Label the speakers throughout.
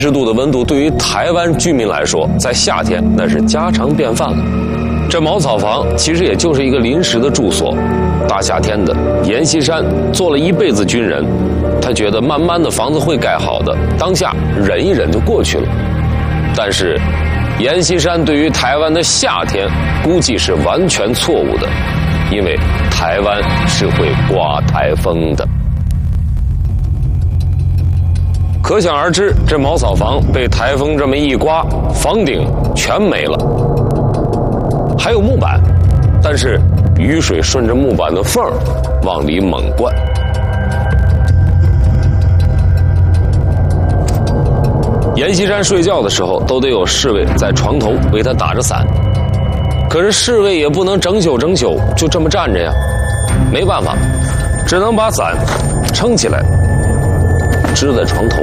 Speaker 1: 度的温度对于台湾居民来说，在夏天那是家常便饭了。这茅草房其实也就是一个临时的住所。大夏天的，阎锡山做了一辈子军人，他觉得慢慢的房子会盖好的，当下忍一忍就过去了。但是，阎锡山对于台湾的夏天估计是完全错误的，因为台湾是会刮台风的。可想而知，这茅草房被台风这么一刮，房顶全没了，还有木板，但是雨水顺着木板的缝儿往里猛灌。阎锡山睡觉的时候都得有侍卫在床头为他打着伞，可是侍卫也不能整宿就这么站着呀，没办法，只能把伞撑起来支在床头。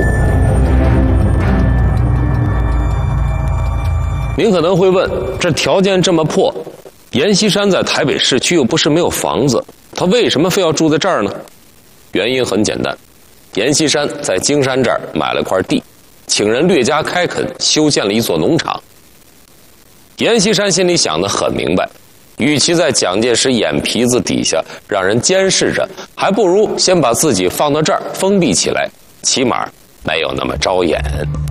Speaker 1: 您可能会问，这条件这么破，阎锡山在台北市区又不是没有房子，他为什么非要住在这儿呢？原因很简单，阎锡山在金山这儿买了块地，请人略加开垦，修建了一座农场。阎锡山心里想得很明白，与其在蒋介石眼皮子底下让人监视着，还不如先把自己放到这儿封闭起来，起码没有那么招眼。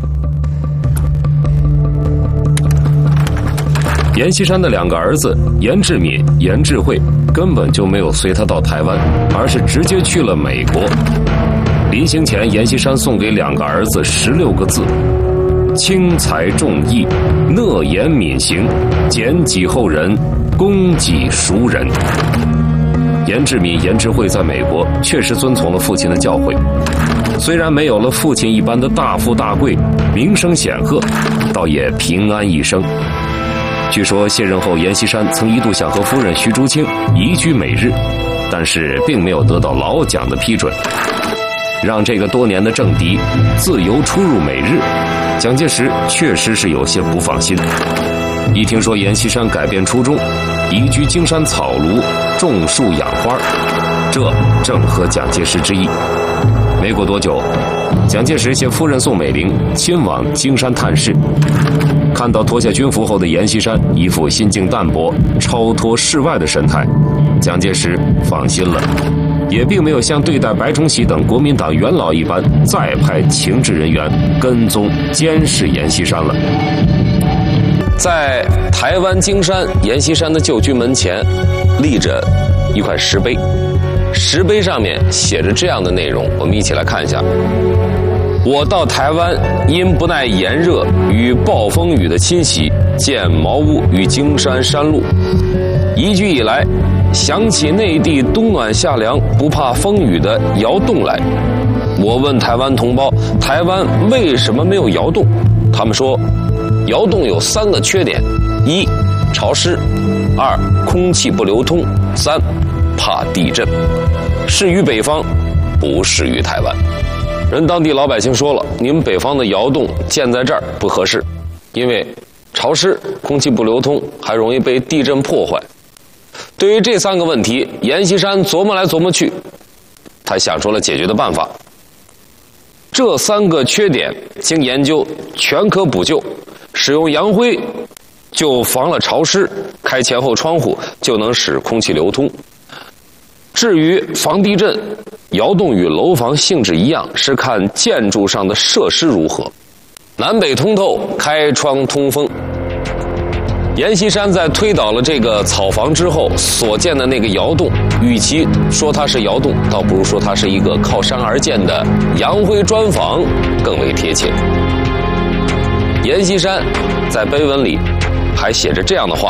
Speaker 1: 阎锡山的两个儿子阎志敏、阎智慧根本就没有随他到台湾，而是直接去了美国。临行前，阎锡山送给两个儿子16个字：轻财重义，讷言敏行，俭己后人，供己赎人。阎志敏、阎智慧在美国确实遵从了父亲的教诲，虽然没有了父亲一般的大富大贵、名声显赫，倒也平安一生。据说卸任后，阎锡山曾一度想和夫人徐竹清移居美日，但是并没有得到老蒋的批准，让这个多年的政敌自由出入美日，蒋介石确实是有些不放心。一听说阎锡山改变初衷，移居金山草庐，种树养花，这正合蒋介石之意。没过多久，蒋介石携夫人宋美龄亲往金山探视，看到脱下军服后的阎锡山一副心境淡泊、超脱世外的神态，蒋介石放心了，也并没有像对待白崇禧等国民党元老一般再派情治人员跟踪监视阎锡山了。在台湾金山阎锡山的旧居门前立着一块石碑，石碑上面写着这样的内容，我们一起来看一下。我到台湾，因不耐炎热与暴风雨的侵袭，建茅屋于金山山路。移居以来，想起内地冬暖夏凉、不怕风雨的窑洞来。我问台湾同胞，台湾为什么没有窑洞？他们说，窑洞有3个缺点：1. 潮湿；2. 空气不流通；3. 怕地震，适于北方，不适于台湾。人当地老百姓说了，你们北方的窑洞建在这儿不合适，因为潮湿、空气不流通，还容易被地震破坏。对于这3个问题，阎锡山琢磨来琢磨去，他想出了解决的办法。这3个缺点经研究全可补救，使用洋灰就防了潮湿，开前后窗户就能使空气流通。至于防地震，窑洞与楼房性质一样，是看建筑上的设施如何。南北通透，开窗通风。阎锡山在推倒了这个草房之后所建的那个窑洞，与其说它是窑洞，倒不如说它是一个靠山而建的洋灰砖房更为贴切。阎锡山在碑文里还写着这样的话：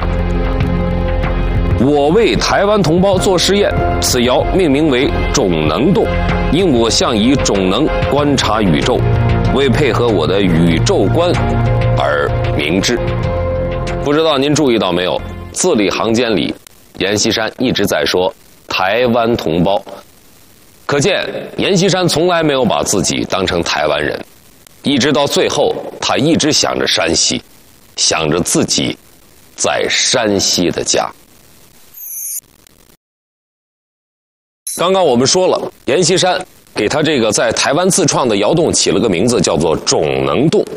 Speaker 1: 我为台湾同胞做试验，此窑命名为种能洞，因我向以种能观察宇宙，为配合我的宇宙观而名之。不知道您注意到没有，字里行间里，阎锡山一直在说台湾同胞，可见阎锡山从来没有把自己当成台湾人，一直到最后，他一直想着山西，想着自己在山西的家。刚刚我们说了，阎锡山给他这个在台湾自创的窑洞起了个名字，叫做种能洞。